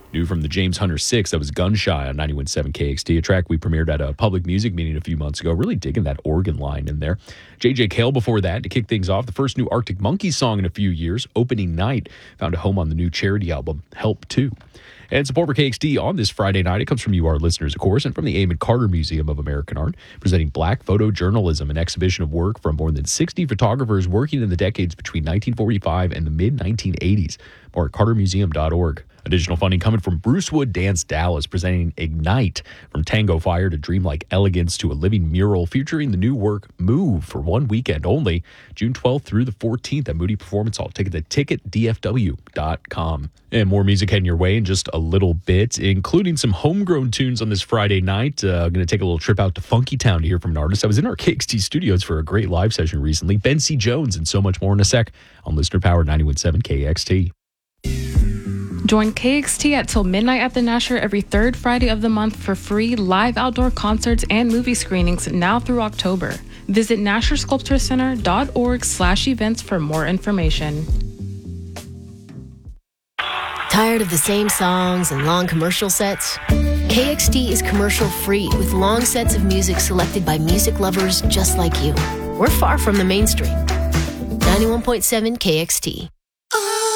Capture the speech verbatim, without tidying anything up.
New from the James Hunter six, that was Gunshy on ninety-one point seven K X T, a track we premiered at a public music meeting a few months ago. Really digging that organ line in there. J J Cale before that to kick things off. The first new Arctic Monkeys song in a few years, Opening Night, found a home on the new charity album, Help two. And support for K X T on this Friday night, it comes from you, our listeners, of course, and from the Amon Carter Museum of American Art, presenting Black Photojournalism, an exhibition of work from more than sixty photographers working in the decades between nineteen forty-five and the mid nineteen eighties. More at carter museum dot org. Additional funding coming from Brucewood Dance Dallas, presenting Ignite, from tango fire to dreamlike elegance to a living mural featuring the new work Move for one weekend only, June twelfth through the fourteenth at Moody Performance Hall. Ticket at ticket d f w dot com. And more music heading your way in just a little bit, including some homegrown tunes on this Friday night. Uh, I'm going to take a little trip out to Funky Town to hear from an artist. I was in our K X T studios for a great live session recently. Ben C. Jones and so much more in a sec on Listener Power ninety-one point seven K X T. Join K X T at till midnight at the Nasher every third Friday of the month for free live outdoor concerts and movie screenings now through October. Visit nasher sculpture center dot org slash events for more information. Tired of the same songs and long commercial sets? K X T is commercial free with long sets of music selected by music lovers just like you. We're far from the mainstream. ninety-one point seven K X T.